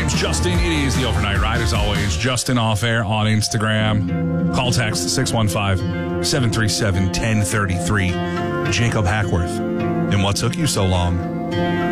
name's Justin. It is the Overnight Ride, as always. Justin Off Air on Instagram. Call text 615-737-1033. Jacob Hackworth. And what took you so long?